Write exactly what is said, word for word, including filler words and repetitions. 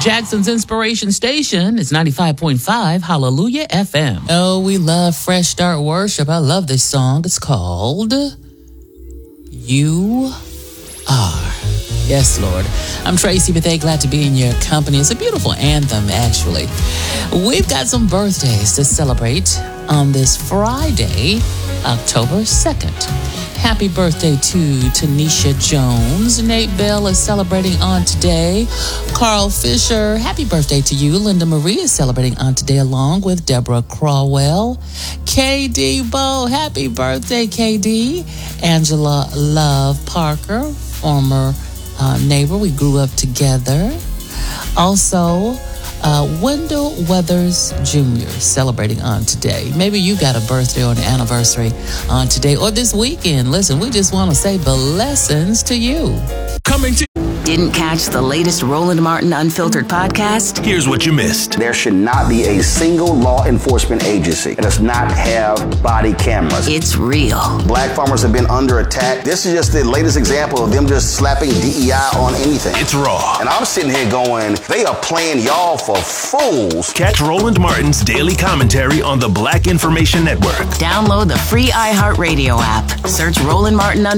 Jackson's Inspiration Station is ninety-five point five Hallelujah F M. Oh, we love Fresh Start Worship. I love this song. It's called You Are. Yes, Lord. I'm Tracy Bethea, glad to be in your company. It's a beautiful anthem, actually. We've got some birthdays to celebrate on this Friday, October second. Happy birthday to Tanisha Jones. Nate Bell is celebrating on today. Carl Fisher, happy birthday to you. Linda Marie is celebrating on today along with Deborah Crawwell. K D Bo, happy birthday, K D. Angela Love Parker, former uh, neighbor. We grew up together. Also, Uh, Wendell Weathers Junior celebrating on today. Maybe you got a birthday or an anniversary on today or this weekend. Listen, we just want to say blessings to you. Coming to Didn't catch the latest Roland Martin Unfiltered podcast? Here's what you missed. There should not be a single law enforcement agency that does not have body cameras. It's real. Black farmers have been under attack. This is just the latest example of them just slapping D E I on anything. It's raw. And I'm sitting here going, they are playing y'all for fools. Catch Roland Martin's daily commentary on the Black Information Network. Download the free iHeartRadio app. Search Roland Martin